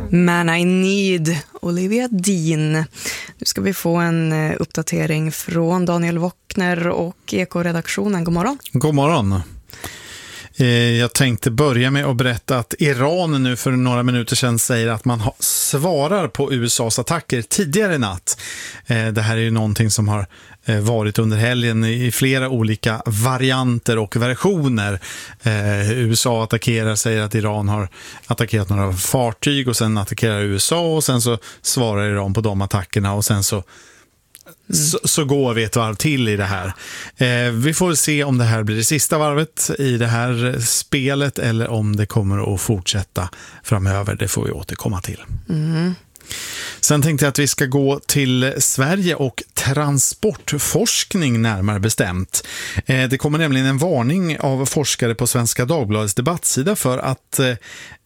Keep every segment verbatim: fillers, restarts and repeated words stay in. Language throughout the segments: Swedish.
Man I Need, Olivia Dean. Nu ska vi få en uppdatering från Daniel Wockner och Eko-redaktionen. God morgon. God morgon. Jag tänkte börja med att berätta att Iran nu för några minuter sedan säger att man svarar på U S A:s attacker tidigare i natt. Det här är ju någonting som har varit under helgen i flera olika varianter och versioner. U S A attackerar, säger att Iran har attackerat några fartyg och sen attackerar U S A och sen så svarar Iran på de attackerna och sen så Mm. Så, så går vi ett varv till i det här. Eh, vi får se om det här blir det sista varvet i det här spelet eller om det kommer att fortsätta framöver. Det får vi återkomma till. Mm. Sen tänkte jag att vi ska gå till Sverige och transportforskning närmare bestämt. Eh, det kommer nämligen en varning av forskare på Svenska Dagbladets debattsida för att eh,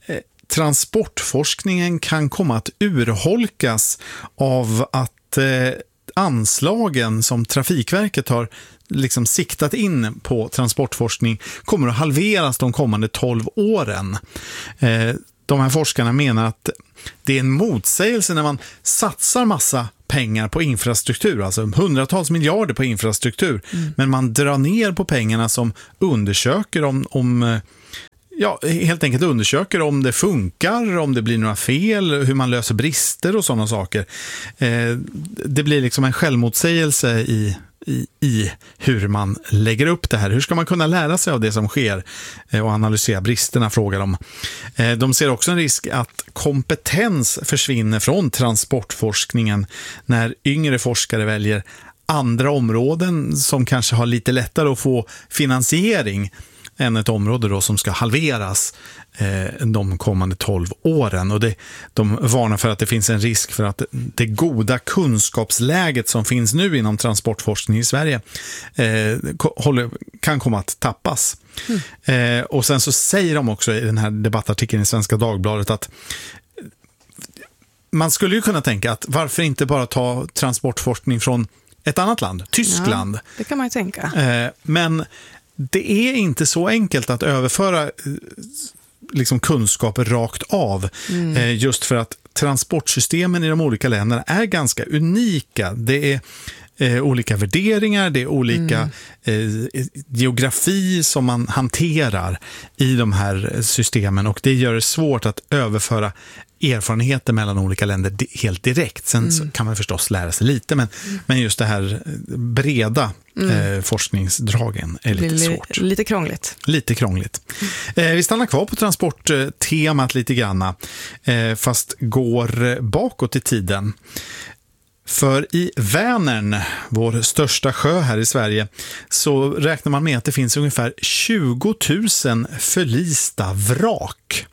transportforskningen kan komma att urholkas av att eh, anslagen som Trafikverket har liksom siktat in på transportforskning kommer att halveras de kommande tolv åren. Eh, de här forskarna menar att det är en motsägelse när man satsar massa pengar på infrastruktur, alltså hundratals miljarder på infrastruktur, mm. men man drar ner på pengarna som undersöker om, om ja, helt enkelt undersöker om det funkar, om det blir några fel, hur man löser brister och sådana saker. Eh, det blir liksom en självmotsägelse i, i, i hur man lägger upp det här. Hur ska man kunna lära sig av det som sker eh, och analysera bristerna, frågar de. Eh, de ser också en risk att kompetens försvinner från transportforskningen när yngre forskare väljer andra områden som kanske har lite lättare att få finansiering än ett område då som ska halveras eh, de kommande tolv åren. Och det, de varnar för att det finns en risk för att det goda kunskapsläget som finns nu inom transportforskning i Sverige eh, håller, kan komma att tappas. Mm. Eh, och sen så säger de också i den här debattartikeln i Svenska Dagbladet att man skulle ju kunna tänka att varför inte bara ta transportforskning från ett annat land, Tyskland. Ja, det kan man ju tänka. Eh, men det är inte så enkelt att överföra liksom kunskaper rakt av mm. eh, just för att transportsystemen i de olika länderna är ganska unika. Det är eh, olika värderingar, det är olika mm. eh, geografi som man hanterar i de här systemen och det gör det svårt att överföra erfarenheter mellan olika länder helt direkt. Sen mm. så kan man förstås lära sig lite, men, mm. men just det här breda mm. eh, forskningsdragen är lite li- svårt. Lite krångligt. Lite krångligt. Mm. Eh, vi stannar kvar på transporttemat lite grann, eh, fast går bakåt i tiden. För i Vänern, vår största sjö här i Sverige, så räknar man med att det finns ungefär tjugo tusen förlista vrak.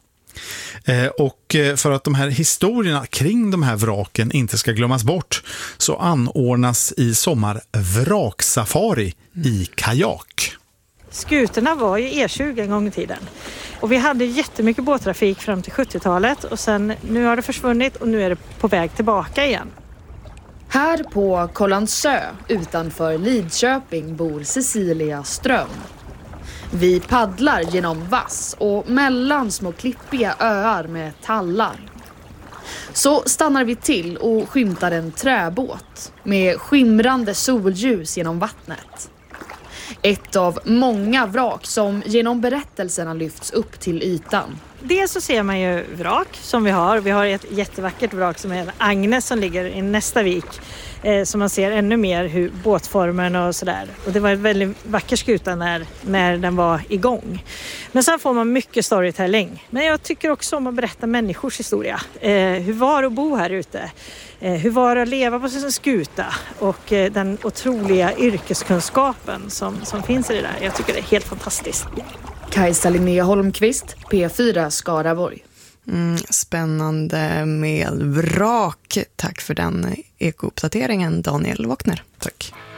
Och för att de här historierna kring de här vraken inte ska glömmas bort så anordnas i sommar vraksafari i kajak. Skutorna var ju E tjugo en gång i tiden. Och vi hade jättemycket båttrafik fram till sjuttiotalet och sen nu har det försvunnit och nu är det på väg tillbaka igen. Här på Kållandsö utanför Lidköping bor Cecilia Ström. Vi paddlar genom vass och mellan små klippiga öar med tallar. Så stannar vi till och skymtar en träbåt med skimrande solljus genom vattnet. Ett av många vrak som genom berättelserna lyfts upp till ytan. Dels så ser man ju vrak som vi har. Vi har ett jättevackert vrak som är Agnes som ligger i nästa vik. Eh, så man ser ännu mer hur båtformen och sådär. Och det var en väldigt vacker skuta när, när den var igång. Men sen får man mycket storytelling. Men jag tycker också om att berätta människors historia. Eh, hur var det att bo här ute? Eh, hur var det att leva på sin skuta? Och eh, den otroliga yrkeskunskapen som, som finns i det där. Jag tycker det är helt fantastiskt. Kajsa Linnea Holmqvist, P fyra Skaraborg. Mm, spännande med vrak. Tack för den ekouppdateringen, Daniel Wockner. Tack.